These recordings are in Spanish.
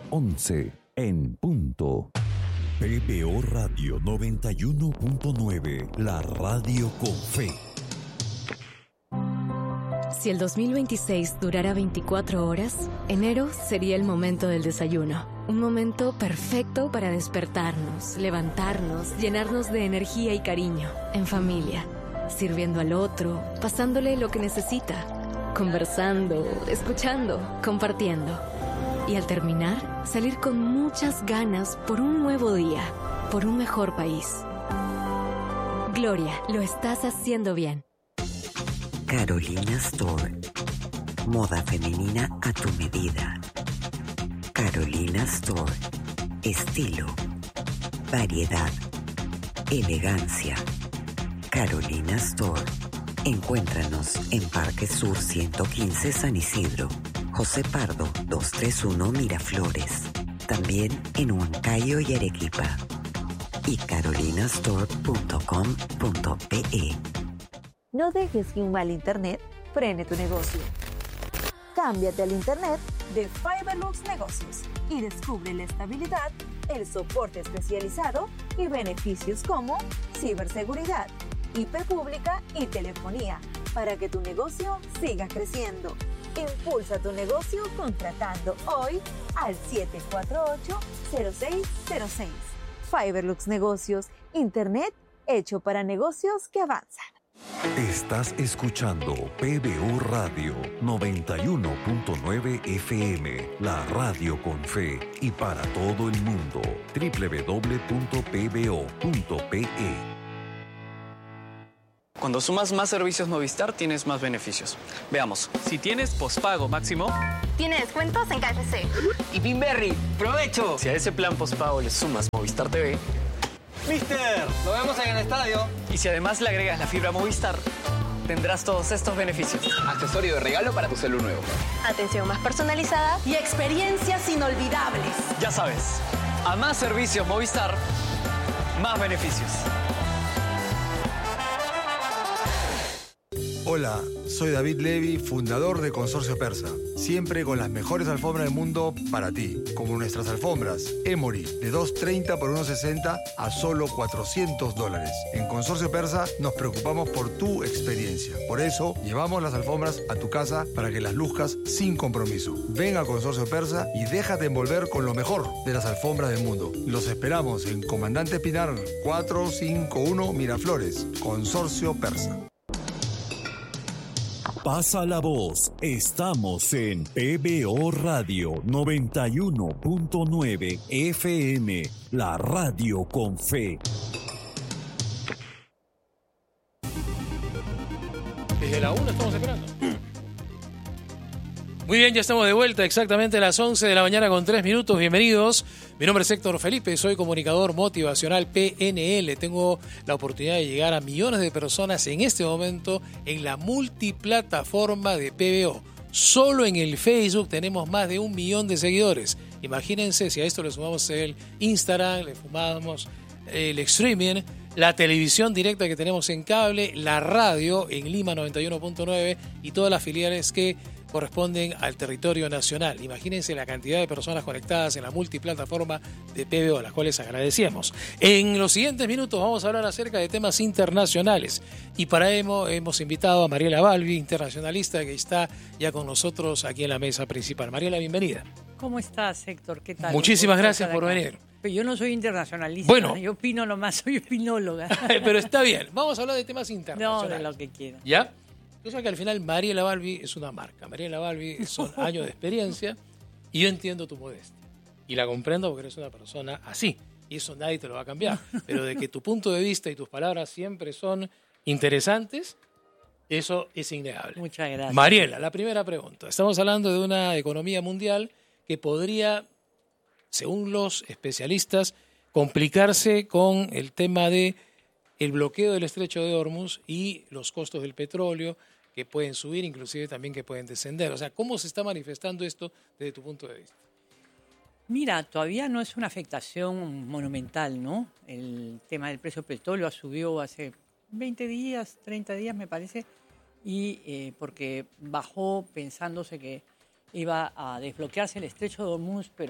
11 en punto. PBO Radio 91.9, la radio con fe. Si el 2026 durara 24 horas, enero sería el momento del desayuno. Un momento perfecto para despertarnos, levantarnos, llenarnos de energía y cariño, en familia, sirviendo al otro, pasándole lo que necesita, conversando, escuchando, compartiendo. Y al terminar, salir con muchas ganas por un nuevo día, por un mejor país. Gloria, lo estás haciendo bien. Carolina Store. Moda femenina a tu medida. Carolina Store. Estilo, variedad, elegancia. Carolina Store. Encuéntranos en Parque Sur 115 San Isidro, José Pardo 231 Miraflores. También en Huancayo y Arequipa. Y carolinastore.com.pe. No dejes que un mal internet frene tu negocio. Cámbiate al internet de Fiberlux Negocios y descubre la estabilidad, el soporte especializado y beneficios como ciberseguridad, IP pública y telefonía para que tu negocio siga creciendo. Impulsa tu negocio contratando hoy al 748-0606. Fiberlux Negocios, internet hecho para negocios que avanzan. Estás escuchando PBO Radio 91.9 FM, la radio con fe y para todo el mundo. www.pbo.pe. Cuando sumas más servicios Movistar, tienes más beneficios. Veamos. Si tienes pospago máximo, tiene descuentos en KFC. y Pinberry, ¡provecho! Si a ese plan pospago le sumas Movistar TV, ¡Mister! ¡Nos vemos en el estadio! y si además le agregas la fibra Movistar, tendrás todos estos beneficios. Accesorio de regalo para tu celu nuevo. Atención más personalizada y experiencias inolvidables. Ya sabes, a más servicios Movistar, más beneficios. Hola, soy David Levy, fundador de Consorcio Persa. Siempre con las mejores alfombras del mundo para ti, como nuestras alfombras Emory de 230 por 160 a solo $400. En Consorcio Persa nos preocupamos por tu experiencia. Por eso llevamos las alfombras a tu casa para que las luzcas sin compromiso. Ven a Consorcio Persa y déjate envolver con lo mejor de las alfombras del mundo. Los esperamos en Comandante Pinar 451 Miraflores. Consorcio Persa. Pasa la voz. Estamos en PBO Radio 91.9 FM, la radio con fe. Desde la 1 estamos esperando. Muy bien, ya estamos de vuelta, exactamente a las 11 de la mañana con 3 minutos. Bienvenidos. Mi nombre es Héctor Felipe, soy comunicador motivacional PNL. Tengo la oportunidad de llegar a millones de personas en este momento en la multiplataforma de PBO. Solo en el Facebook tenemos más de 1 millón de seguidores. Imagínense si a esto le sumamos el Instagram, le sumamos el streaming, la televisión directa que tenemos en cable, la radio en Lima 91.9 y todas las filiales que corresponden al territorio nacional. Imagínense la cantidad de personas conectadas en la multiplataforma de PBO, a las cuales agradecemos. En los siguientes minutos vamos a hablar acerca de temas internacionales y para ello hemos invitado a Mariela Balbi, internacionalista, que está ya con nosotros aquí en la mesa principal. Mariela, bienvenida. ¿Cómo estás, Héctor? ¿Qué tal? Muchísimas gracias por venir. Pero yo no soy internacionalista, bueno, yo opino nomás, soy opinóloga. Pero está bien, vamos a hablar de temas internacionales. No, de lo que quieras. ¿Ya? Yo sé que al final Mariela Balbi es una marca. Mariela Balbi son años de experiencia y yo entiendo tu modestia. Y la comprendo porque eres una persona así. Y eso nadie te lo va a cambiar. Pero de que tu punto de vista y tus palabras siempre son interesantes, eso es innegable. Muchas gracias. Mariela, la primera pregunta. Estamos hablando de una economía mundial que podría, según los especialistas, complicarse con el tema de el bloqueo del estrecho de Hormuz y los costos del petróleo que pueden subir, inclusive también que pueden descender. O sea, ¿cómo se está manifestando esto desde tu punto de vista? Mira, todavía no es una afectación monumental, ¿no? El tema del precio del petróleo ha subido hace 20 días, 30 días me parece, y porque bajó pensándose que iba a desbloquearse el estrecho de Hormuz, pero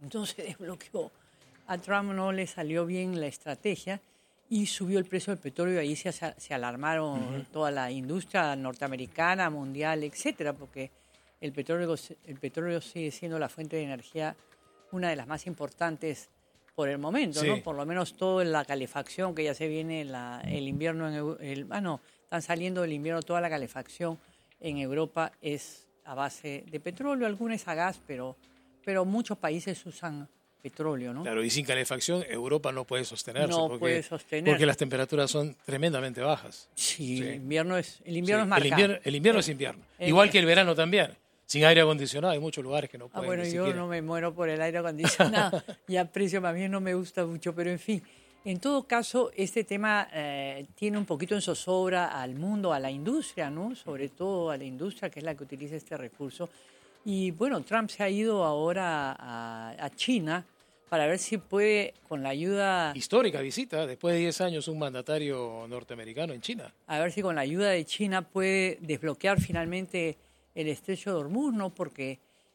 no se desbloqueó. A Trump no le salió bien la estrategia y subió el precio del petróleo y ahí se alarmaron toda la industria norteamericana, mundial, etcétera, porque el petróleo sigue siendo la fuente de energía una de las más importantes por el momento, ¿no? Por lo menos toda la calefacción, que ya se viene el invierno, están saliendo del invierno, toda la calefacción en Europa es a base de petróleo, algunas a gas, pero muchos países usan petróleo, ¿no? Claro, y sin calefacción Europa no puede sostenerse. Puede sostenerse. Porque las temperaturas son tremendamente bajas. Sí. El invierno es marcado. El invierno es invierno. Igual que el verano también. Sin aire acondicionado hay muchos lugares que no pueden. Bueno, ni yo siquiera. no me muero por el aire acondicionado y aprecio, más bien no me gusta mucho, pero en fin. En todo caso, este tema tiene un poquito en zozobra al mundo, a la industria, ¿no? Sobre todo a la industria, que es la que utiliza este recurso. Y bueno, Trump se ha ido ahora a China para ver si puede, con la ayuda... Histórica visita, después de 10 años, un mandatario norteamericano en China. A ver si con la ayuda de China puede desbloquear finalmente el estrecho de Hormuz, ¿no? Porque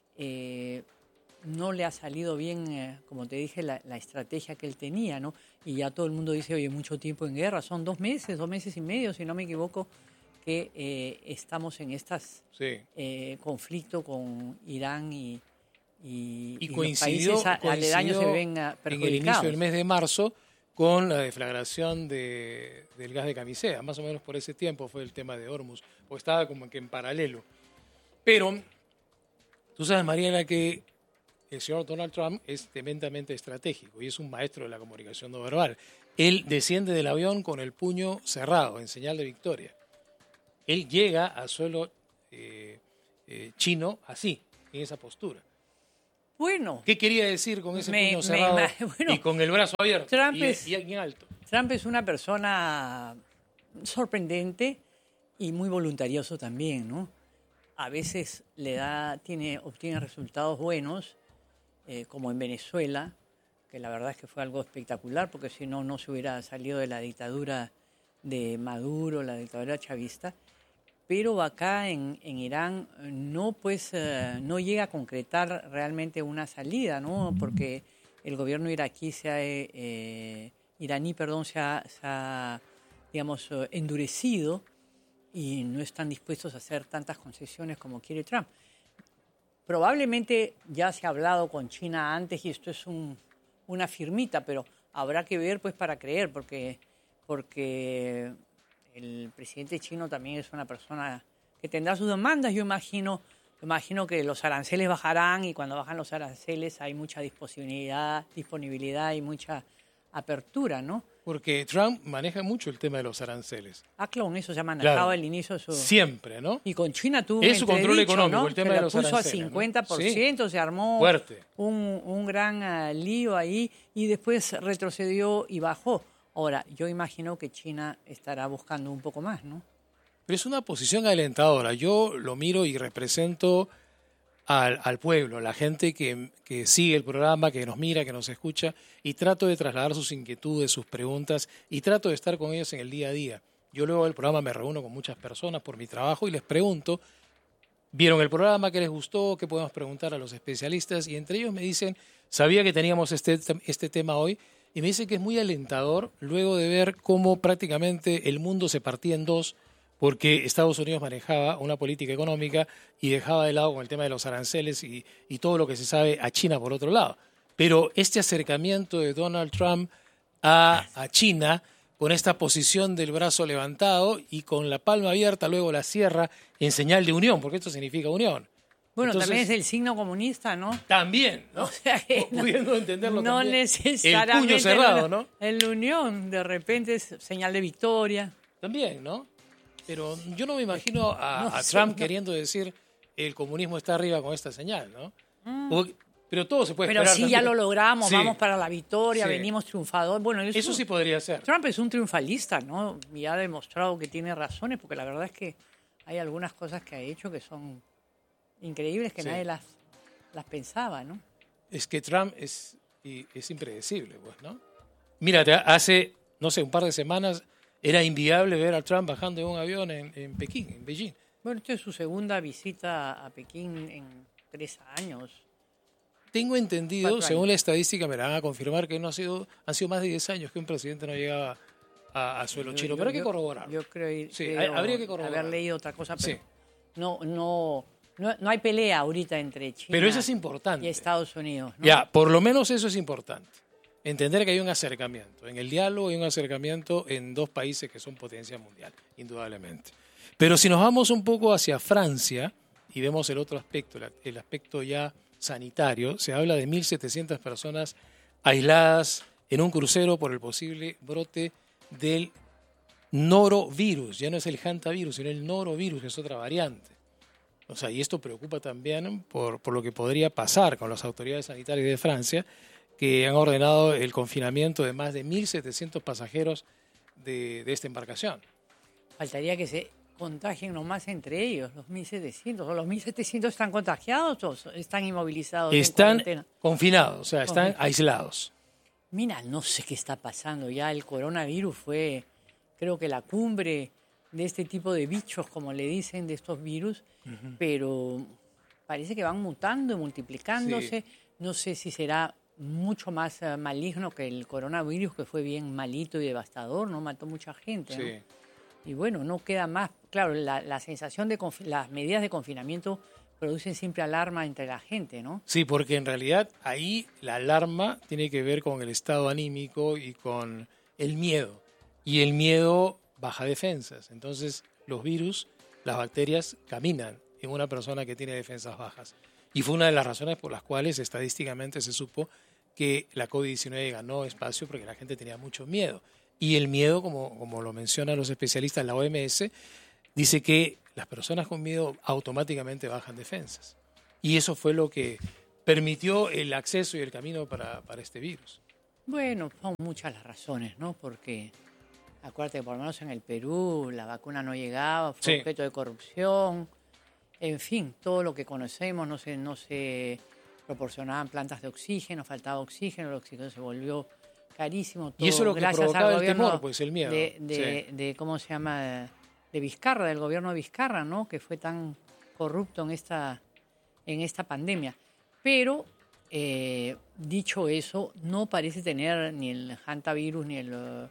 no le ha salido bien, como te dije, la estrategia que él tenía, ¿no? Y ya todo el mundo dice, oye, mucho tiempo en guerra, son 2 meses y medio, si no me equivoco, que estamos en estas conflicto con Irán y coincidió, los países aledaños se ven perjudicados. En el inicio del mes de marzo con la deflagración del gas de camisea. Más o menos por ese tiempo fue el tema de Hormuz, o estaba como que en paralelo. Pero tú sabes, Mariela, que el señor Donald Trump es tremendamente estratégico y es un maestro de la comunicación no verbal. Él desciende del avión con el puño cerrado en señal de victoria. Él llega al suelo chino así, en esa postura. Bueno. ¿Qué quería decir con ese puño cerrado y con el brazo abierto Trump y en alto? Trump es una persona sorprendente y muy voluntarioso también, ¿no? A veces obtiene resultados buenos, como en Venezuela, que la verdad es que fue algo espectacular, porque si no, no se hubiera salido de la dictadura de Maduro, la dictadura chavista. Pero acá en Irán no llega a concretar realmente una salida, ¿no? Porque el gobierno iraní se ha digamos, endurecido y no están dispuestos a hacer tantas concesiones como quiere Trump. Probablemente ya se ha hablado con China antes y esto es una firmita, pero habrá que ver pues para creer, porque el presidente chino también es una persona que tendrá sus demandas. Yo imagino que los aranceles bajarán y cuando bajan los aranceles hay mucha disponibilidad y mucha apertura, ¿no? Porque Trump maneja mucho el tema de los aranceles. Claro, eso se ha manejado al inicio de su... Siempre, ¿no? Y con China tuvo es su control económico, ¿no? El tema de los aranceles. Se puso a 50%, ¿no? Se armó fuerte. Un gran lío ahí y después retrocedió y bajó. Ahora, yo imagino que China estará buscando un poco más, ¿no? Pero es una posición alentadora. Yo lo miro y represento al pueblo, la gente que sigue el programa, que nos mira, que nos escucha, y trato de trasladar sus inquietudes, sus preguntas, y trato de estar con ellos en el día a día. Yo luego del programa me reúno con muchas personas por mi trabajo y les pregunto, ¿vieron el programa? ¿Qué les gustó? ¿Qué podemos preguntar a los especialistas? Y entre ellos me dicen, sabía que teníamos este tema hoy, y me dicen que es muy alentador luego de ver cómo prácticamente el mundo se partía en dos, porque Estados Unidos manejaba una política económica y dejaba de lado con el tema de los aranceles y todo lo que se sabe a China por otro lado. Pero este acercamiento de Donald Trump a China, con esta posición del brazo levantado y con la palma abierta, luego la cierra en señal de unión, porque esto significa unión. Bueno, entonces, también es el signo comunista, ¿no? También, ¿no? O sea que pudiendo entenderlo no también. Necesariamente el puño cerrado, ¿no? En la unión, de repente es señal de victoria. También, ¿no? Pero yo no me imagino a Trump queriendo decir el comunismo está arriba con esta señal, ¿no? Pero todo se puede esperar. Pero sí, también. Ya lo logramos, sí. Vamos para la victoria, sí. Venimos triunfadores. Bueno, eso sí podría ser. Trump es un triunfalista, ¿no? Y ha demostrado que tiene razones, porque la verdad es que hay algunas cosas que ha hecho que son increíbles, que nadie las pensaba, ¿no? Es que Trump es impredecible, pues, ¿no? Mírate, hace, no sé, un par de semanas era inviable ver a Trump bajando de un avión en Pekín, en Beijing. Bueno, esta es su segunda visita a Pekín en 3 años. tengo entendido, según la estadística, me la van a confirmar, que han sido más de 10 años que un presidente no llegaba a suelo chino. Pero hay que corroborar. Yo creo, habría que corroborar. Haber leído otra cosa, pero no hay pelea ahorita entre China pero eso es importante. Y Estados Unidos, ¿no? Ya, por lo menos eso es importante. Entender que hay un acercamiento. En el diálogo hay un acercamiento en dos países que son potencia mundial, indudablemente. Pero si nos vamos un poco hacia Francia y vemos el otro aspecto, el aspecto ya sanitario, se habla de 1.700 personas aisladas en un crucero por el posible brote del norovirus. Ya no es el hantavirus, sino el norovirus, que es otra variante. O sea, y esto preocupa también por lo que podría pasar con las autoridades sanitarias de Francia, que han ordenado el confinamiento de más de 1.700 pasajeros de esta embarcación. Faltaría que se contagien nomás entre ellos, los 1.700. ¿O los 1.700 están contagiados o están inmovilizados? Están confinados, o sea, están aislados. Mira, no sé qué está pasando. Ya el coronavirus fue, creo que la cumbre de este tipo de bichos, como le dicen, de estos virus, pero parece que van mutando y multiplicándose. Sí. No sé si será mucho más maligno que el coronavirus, que fue bien malito y devastador, ¿no? Mató mucha gente, ¿no? Sí. Y bueno, no queda más. Claro, la sensación de las medidas de confinamiento producen siempre alarma entre la gente, ¿no? Sí, porque en realidad ahí la alarma tiene que ver con el estado anímico y con el miedo. Y el miedo baja defensas. Entonces, los virus, las bacterias, caminan en una persona que tiene defensas bajas. Y fue una de las razones por las cuales estadísticamente se supo que la COVID-19 ganó espacio, porque la gente tenía mucho miedo. Y el miedo, como lo mencionan los especialistas, la OMS, dice que las personas con miedo automáticamente bajan defensas. Y eso fue lo que permitió el acceso y el camino para este virus. Bueno, son muchas las razones, ¿no? Porque acuérdate que por lo menos en el Perú la vacuna no llegaba, fue objeto de corrupción. En fin, todo lo que conocemos, no se proporcionaban plantas de oxígeno, faltaba oxígeno, el oxígeno se volvió carísimo. Todo, y eso es lo que provocaba el temor, pues el miedo. De ¿cómo se llama? De Vizcarra, del gobierno de Vizcarra, ¿no? Que fue tan corrupto en esta pandemia. Pero, dicho eso, no parece tener ni el hantavirus ni el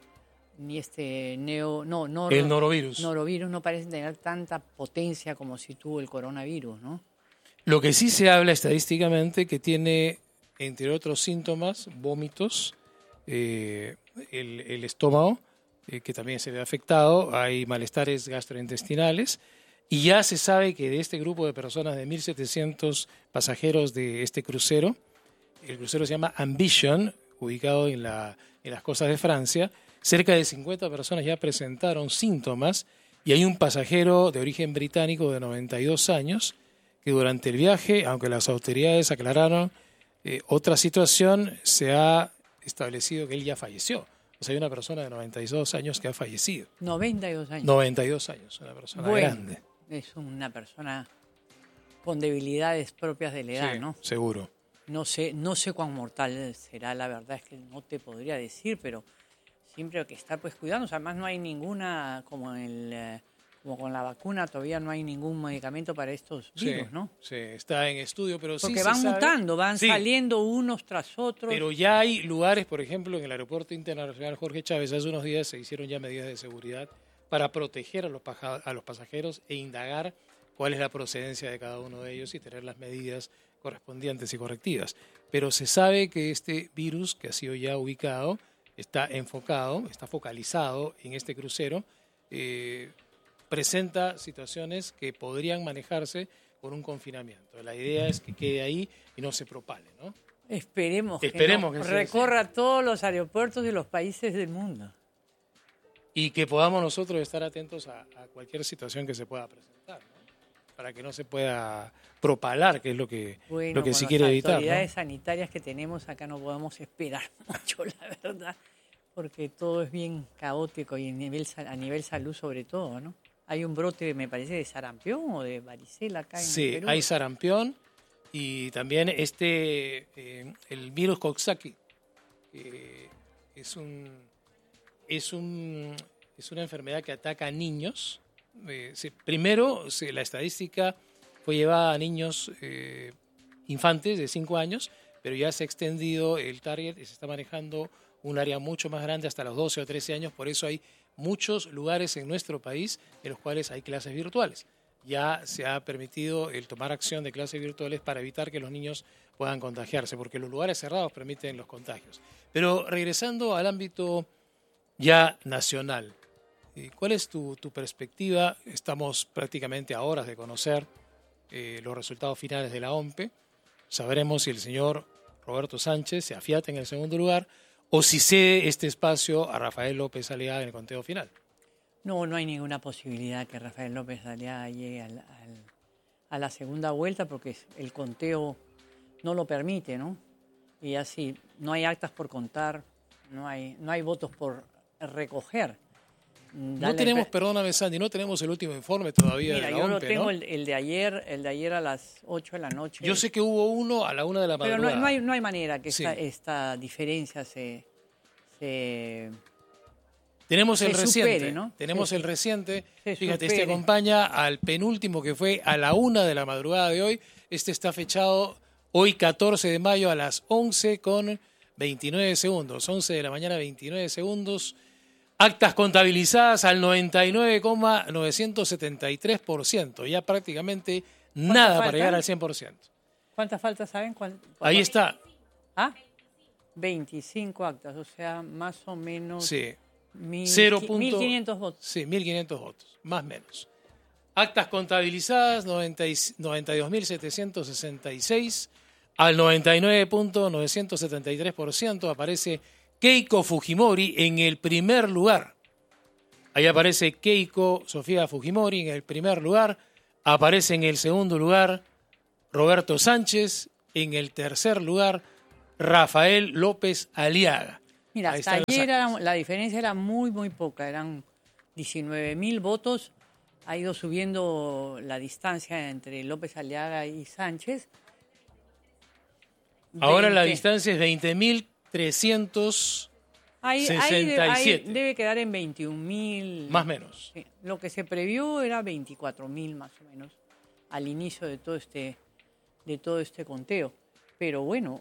norovirus. Norovirus no parece tener tanta potencia como si tuvo el coronavirus, ¿no? Lo que sí se habla estadísticamente que tiene, entre otros síntomas, vómitos, el estómago, que también se ve afectado, hay malestares gastrointestinales, y ya se sabe que de este grupo de personas, de 1.700 pasajeros de este crucero, el crucero se llama Ambition, ubicado en las costas de Francia, cerca de 50 personas ya presentaron síntomas, y hay un pasajero de origen británico de 92 años que durante el viaje, aunque las autoridades aclararon otra situación, se ha establecido que él ya falleció. O sea, hay una persona de 92 años que ha fallecido. 92 años. 92 años, una persona grande. Es una persona con debilidades propias de la edad, ¿no? Seguro. No sé cuán mortal será, la verdad es que no te podría decir, pero siempre hay que estar pues cuidando. Además no hay ninguna, como con la vacuna, todavía no hay ningún medicamento para estos virus, ¿no? Sí, está en estudio, pero porque van mutando, van saliendo unos tras otros. Pero ya hay lugares, por ejemplo, en el Aeropuerto Internacional Jorge Chávez, hace unos días se hicieron ya medidas de seguridad para proteger a los pasajeros e indagar cuál es la procedencia de cada uno de ellos y tener las medidas correspondientes y correctivas. Pero se sabe que este virus, que ha sido ya ubicado, está focalizado en este crucero, presenta situaciones que podrían manejarse con un confinamiento. La idea es que quede ahí y no se propale, ¿no? Esperemos que recorra todos los aeropuertos de los países del mundo. Y que podamos nosotros estar atentos a cualquier situación que se pueda presentar, ¿no? Para que no se pueda propalar, que es lo que se quiere evitar. Las autoridades sanitarias que tenemos acá no podemos esperar mucho, la verdad, porque todo es bien caótico y a nivel salud sobre todo, ¿no? Hay un brote, me parece, de sarampión o de varicela acá en Perú. Sí, hay sarampión y también el virus Coxsackie, que es una enfermedad que ataca a niños. Primero, la estadística fue llevada a niños infantes de 5 años, pero ya se ha extendido el target y se está manejando un área mucho más grande hasta los 12 o 13 años. Por eso hay muchos lugares en nuestro país en los cuales hay clases virtuales. Ya se ha permitido el tomar acción de clases virtuales para evitar que los niños puedan contagiarse, porque los lugares cerrados permiten los contagios. Pero regresando al ámbito ya nacional, ¿cuál es tu perspectiva? Estamos prácticamente a horas de conocer los resultados finales de la OMPE. Sabremos si el señor Roberto Sánchez se afiata en el segundo lugar o si cede este espacio a Rafael López Aliaga en el conteo final. No hay ninguna posibilidad que Rafael López Aliaga llegue a la segunda vuelta porque el conteo no lo permite, ¿no? Y así, no hay actas por contar, no hay votos por recoger. No tenemos, perdóname Sandy, no tenemos el último informe todavía de la OMPE, yo lo tengo, ¿no? el de ayer a las 8 de la noche. Yo sé que hubo uno a la 1 de la madrugada. Pero no hay manera que esta diferencia se tenemos el reciente, supere, ¿no? Tenemos el reciente. Fíjate, supere. este acompaña al penúltimo que fue a la 1 de la madrugada de hoy. Este está fechado hoy 14 de mayo a las 11:29 segundos. 11 de la mañana, 29 segundos. Actas contabilizadas al 99,973%. Ya prácticamente nada para llegar al 100%. ¿Cuántas faltas saben? Ahí está. 25 actas, o sea, más o menos... Sí. 1.500 votos. Sí, 1.500 votos, más o menos. Actas contabilizadas, 92.766. Al 99,973% aparece Keiko Fujimori en el primer lugar. Ahí aparece Keiko Sofía Fujimori en el primer lugar. Aparece en el segundo lugar Roberto Sánchez. En el tercer lugar, Rafael López Aliaga. Mira, hasta ayer la diferencia era muy, muy poca. Eran 19.000 votos. Ha ido subiendo la distancia entre López Aliaga y Sánchez. Ahora la distancia es 20.367. Ahí debe quedar en 21.000. Más o menos. Sí. Lo que se previó era 24.000 más o menos al inicio de todo este conteo. Pero bueno,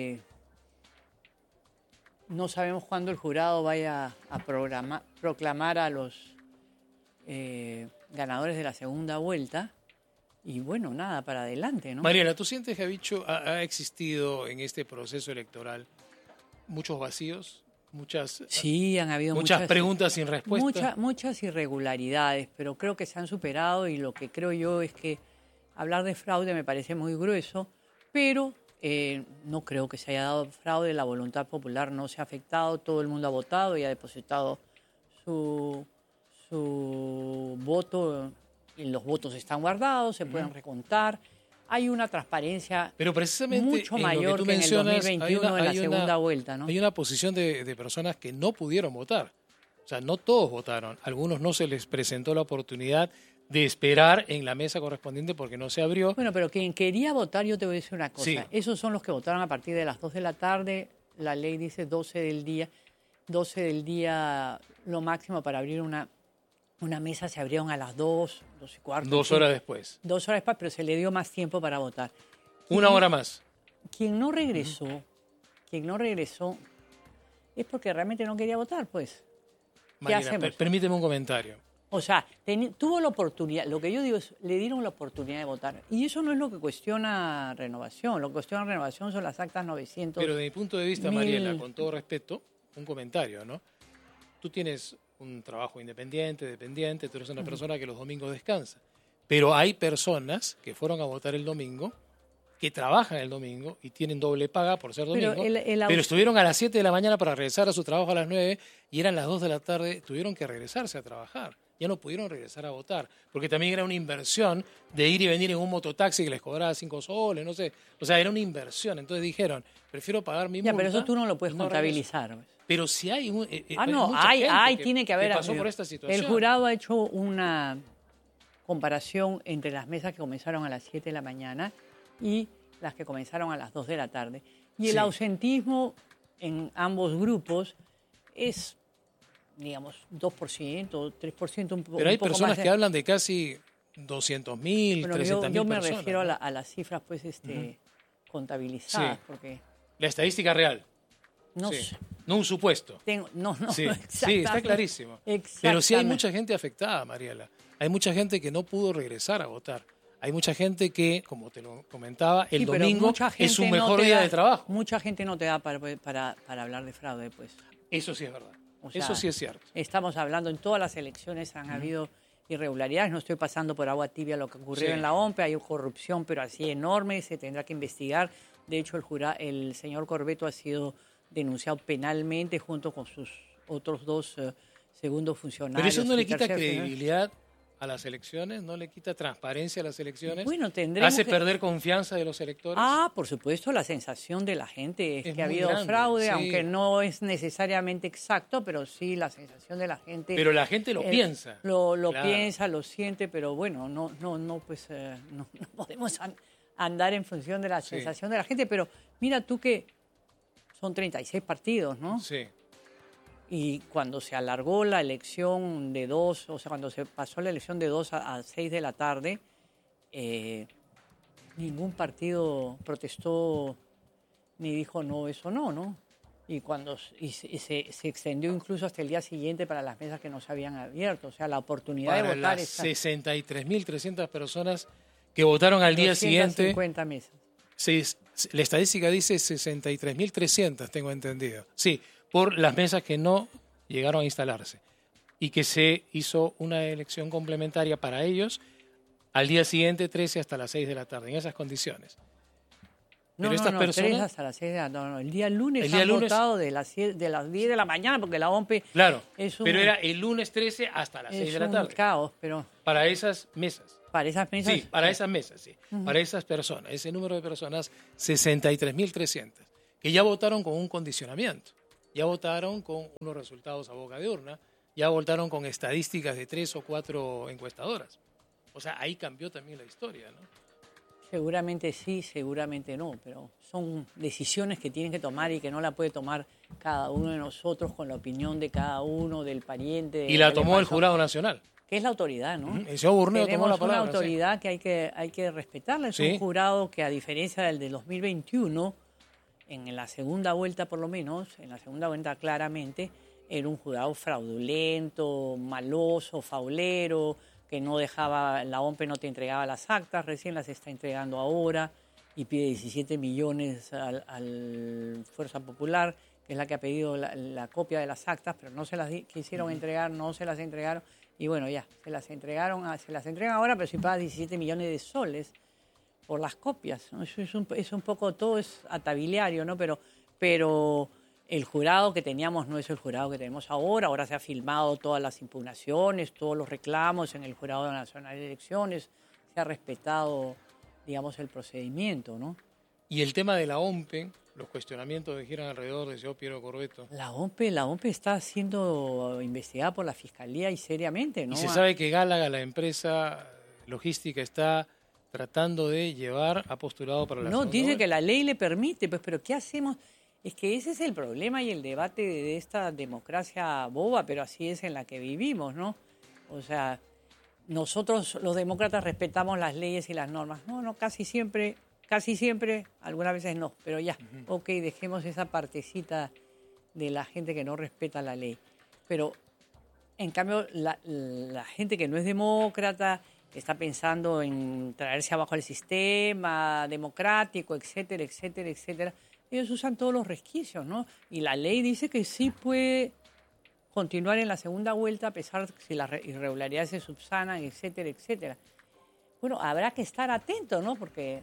no sabemos cuándo el jurado vaya a proclamar a los ganadores de la segunda vuelta. Y bueno, nada, para adelante, ¿no? Mariela, ¿tú sientes que ha existido en este proceso electoral muchos vacíos? Sí, han habido muchas preguntas sin respuesta. Muchas irregularidades, pero creo que se han superado y lo que creo yo es que hablar de fraude me parece muy grueso, pero no creo que se haya dado fraude, la voluntad popular no se ha afectado, todo el mundo ha votado y ha depositado su voto y los votos están guardados, se pueden recontar. Hay una transparencia pero precisamente mucho mayor que en el 2021 en la segunda vuelta, ¿no? Hay una posición de personas que no pudieron votar. O sea, no todos votaron. Algunos no se les presentó la oportunidad de esperar en la mesa correspondiente porque no se abrió. Bueno, pero quien quería votar, yo te voy a decir una cosa. Sí. Esos son los que votaron a partir de las 2 de la tarde. La ley dice 12 del día. 12 del día lo máximo para abrir una mesa, se abrieron a las 2, 2:15. 2 horas después. 2 horas después, pero se le dio más tiempo para votar. Una hora más. Quien no regresó es porque realmente no quería votar, pues. ¿Qué hacemos? Permíteme un comentario. O sea, tuvo la oportunidad, lo que yo digo es, le dieron la oportunidad de votar. Y eso no es lo que cuestiona Renovación. Lo que cuestiona Renovación son las actas 900. Pero desde mi punto de vista, Mariela, con todo respeto, un comentario, ¿no? Tú tienes un trabajo independiente, dependiente, tú eres una persona que los domingos descansa. Pero hay personas que fueron a votar el domingo, que trabajan el domingo y tienen doble paga por ser domingo, pero estuvieron a las 7 de la mañana para regresar a su trabajo a las 9 y eran las 2 de la tarde, tuvieron que regresarse a trabajar. Ya no pudieron regresar a votar, porque también era una inversión de ir y venir en un mototaxi que les cobraba 5 soles, no sé. O sea, era una inversión. Entonces dijeron, prefiero pagar mi multa. Pero eso tú no lo puedes contabilizar. Pero si hay tiene que haber. Pasó por esta situación. El jurado ha hecho una comparación entre las mesas que comenzaron a las 7 de la mañana y las que comenzaron a las 2 de la tarde. Y el ausentismo en ambos grupos es, digamos, 2%, 3%, un poco. Pero hay poco personas más que hablan de casi 200.000, 300.000 yo me personas. refiero a las cifras, pues, contabilizadas, porque La estadística real. No Sí. sé. No un supuesto. No, Sí, exactamente. está clarísimo. Pero sí hay mucha gente afectada, Mariela. Hay mucha gente que no pudo regresar a votar. Hay mucha gente que, como te lo comentaba, el Sí, pero domingo mucha es su gente no mejor te día da- de trabajo. Mucha gente no te da para hablar de fraude, pues. Eso sí es verdad. O sea, Eso sí es cierto. Estamos hablando, en todas las elecciones han habido irregularidades. No estoy pasando por agua tibia lo que ocurrió Sí. en la OMPE. Hay corrupción, pero así enorme. Se tendrá que investigar. De hecho, el señor Corbeto ha sido denunciado penalmente junto con sus otros dos segundos funcionarios. Pero eso no le y quita terceros funcionarios. credibilidad a las elecciones, no le quita transparencia a las elecciones. Bueno, tendremos hace que- perder confianza de los electores. Ah, por supuesto, la sensación de la gente es que ha muy habido grande, fraude, sí. aunque no es necesariamente exacto, pero sí la sensación de la gente. Pero la gente lo piensa. Lo Claro. piensa, lo siente, pero bueno, no podemos andar en función de la Sí. sensación de la gente. Pero mira tú que son 36 partidos, ¿no? Sí. Y cuando se alargó la elección de 2, o sea, cuando se pasó la elección de 2 a 6 de la tarde, ningún partido protestó ni dijo no, eso no. Y se extendió incluso hasta el día siguiente para las mesas que no se habían abierto. O sea, la oportunidad Para de votar las está 63.300 personas que votaron al día siguiente. 250 mesas. La estadística dice 63.300, tengo entendido. Sí, por las mesas que no llegaron a instalarse. Y que se hizo una elección complementaria para ellos al día siguiente, 13 hasta las 6 de la tarde, en esas condiciones. No, Pero estas no, personas... 3 hasta las 6 de la tarde. No, el día lunes El día han lunes- votado de las 10 de la mañana, porque la OMPE Claro, es un, pero era el lunes 13 hasta las 6 de la un tarde. caos, pero Para esas mesas. para esas mesas... Sí, para esas mesas, sí. Ujú. Para esas personas, ese número de personas, 63.300, que ya votaron con un condicionamiento, ya votaron con unos resultados a boca de urna, ya votaron con estadísticas de 3 o 4 encuestadoras. O sea, ahí cambió también la historia, ¿no? Seguramente sí, seguramente no, pero son decisiones que tienen que tomar y que no la puede tomar cada uno de nosotros con la opinión de cada uno, del pariente. Y la del tomó el pasó. Jurado Nacional. Que es la autoridad, ¿no? El señor Burneo tomó Tenemos la palabra. una autoridad que hay que respetarla. Es Sí. un jurado que, a diferencia del de 2021, en la segunda vuelta por lo menos, en la segunda vuelta claramente, era un jurado fraudulento, maloso, faulero, que no dejaba, la OMPE no te entregaba las actas, recién las está entregando ahora y pide 17 millones al Fuerza Popular, que es la que ha pedido la copia de las actas, pero no se las quisieron entregar, no se las entregaron. Y bueno, ya, se las entregan ahora, pero si pagas 17 millones de soles por las copias, ¿no? Eso es un poco, todo es atabiliario, ¿no? Pero el jurado que teníamos no es el jurado que tenemos ahora se ha filmado todas las impugnaciones, todos los reclamos en el Jurado Nacional de Elecciones, se ha respetado, digamos, el procedimiento, ¿no? Y el tema de la OMPE, los cuestionamientos que giran alrededor del señor Piero Corbeto. La OMPE está siendo investigada por la Fiscalía y seriamente, ¿no? Y se sabe que Gálaga, la empresa logística, está tratando de llevar, ha postulado para la No, segunda dice vuelta. que la ley le permite, pues, pero ¿qué hacemos? Es que ese es el problema y el debate de esta democracia boba, pero así es en la que vivimos, ¿no? O sea, nosotros los demócratas respetamos las leyes y las normas. No, casi siempre, algunas veces no, pero ya, ok, dejemos esa partecita de la gente que no respeta la ley. Pero, en cambio, la gente que no es demócrata, que está pensando en traerse abajo el sistema democrático, etcétera, etcétera, etcétera, ellos usan todos los resquicios, ¿no? Y la ley dice que sí puede continuar en la segunda vuelta a pesar de si las irregularidades se subsanan, etcétera, etcétera. Bueno, habrá que estar atento, ¿no? Porque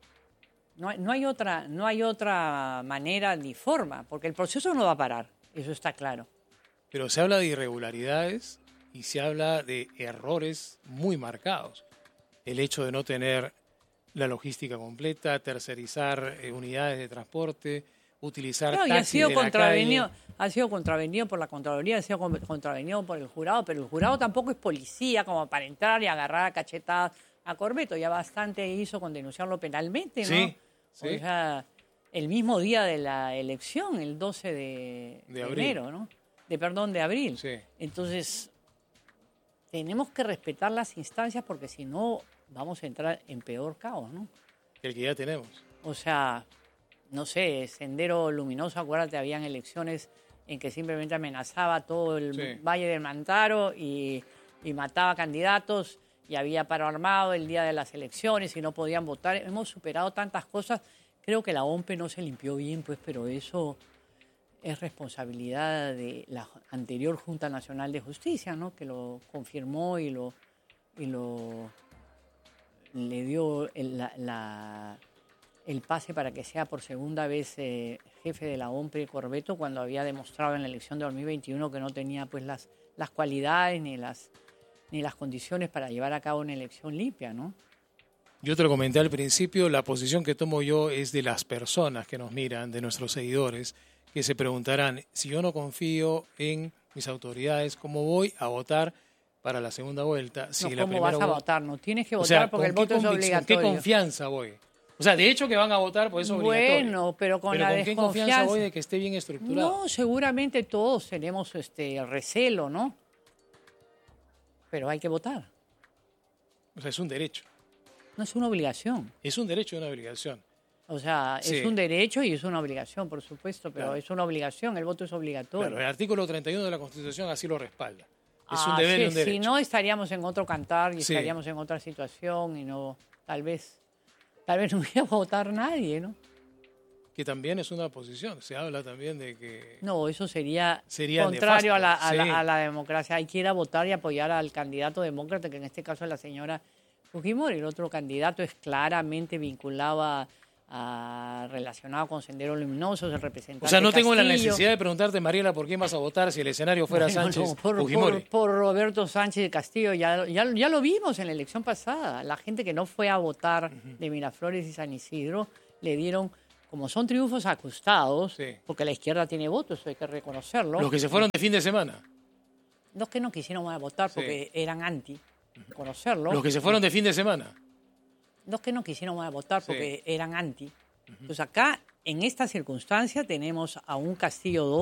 no hay otra manera ni forma, porque el proceso no va a parar, eso está claro. Pero se habla de irregularidades y se habla de errores muy marcados. El hecho de no tener la logística completa, tercerizar unidades de transporte, utilizar No, y taxis de la calle. ha sido contravenido por la Contraloría, ha sido contravenido por el jurado, pero el jurado tampoco es policía como para entrar y agarrar a cachetadas a Corbeto. Ya bastante hizo con denunciarlo penalmente, ¿no? Sí. O sea, el mismo día de la elección, el 12 de abril. enero, ¿no? De abril. Sí. Entonces, tenemos que respetar las instancias porque si no vamos a entrar en peor caos, ¿no? El que ya tenemos. O sea, no sé, Sendero Luminoso, acuérdate, habían elecciones en que simplemente amenazaba todo el Valle del Mantaro y mataba candidatos, y había paro armado el día de las elecciones y no podían votar. Hemos superado tantas cosas. Creo que la OMPE no se limpió bien, pues, pero eso es responsabilidad de la anterior Junta Nacional de Justicia, ¿no? Que lo confirmó y le dio el pase para que sea por segunda vez jefe de la OMPE Corbeto, cuando había demostrado en la elección de 2021 que no tenía pues las cualidades ni las condiciones para llevar a cabo una elección limpia, ¿no? Yo te lo comenté al principio, la posición que tomo yo es de las personas que nos miran, de nuestros seguidores, que se preguntarán, si yo no confío en mis autoridades, ¿cómo voy a votar para la segunda vuelta? Si ¿Cómo vas a votar? No tienes que votar porque el voto es obligatorio. ¿Con qué confianza voy? O sea, de hecho que van a votar, pues es obligatorio. Bueno, pero con la desconfianza. ¿Con qué confianza voy de que esté bien estructurado? No, seguramente todos tenemos recelo, ¿no? Pero hay que votar. O sea, es un derecho. No es una obligación. Es un derecho y una obligación. O sea, es un derecho y es una obligación, por supuesto, pero es una obligación, el voto es obligatorio. Claro, el artículo 31 de la Constitución así lo respalda. Es un deber y un derecho. Si no, estaríamos en otro cantar y estaríamos en otra situación y no, tal vez no iba a votar nadie, ¿no? Que también es una posición. Se habla también de que... No, eso sería contrario nefasto, a la democracia. Hay que ir a votar y apoyar al candidato demócrata, que en este caso es la señora Fujimori. El otro candidato es claramente vinculado relacionado con Sendero Luminoso, el representante. O sea, no tengo Castillo. la necesidad de preguntarte, Mariela, por quién vas a votar si el escenario fuera Sánchez Fujimori. Por Roberto Sánchez de Castillo. Ya lo vimos en la elección pasada. La gente que no fue a votar de Miraflores y San Isidro le dieron, como son triunfos ajustados, porque la izquierda tiene votos, eso hay que reconocerlo. Los que se fueron de fin de semana. Los que no quisieron votar porque eran anti, conocerlo. Los que se fueron de fin de semana. Los que no quisieron votar porque eran anti. Entonces acá, en esta circunstancia, tenemos a un Castillo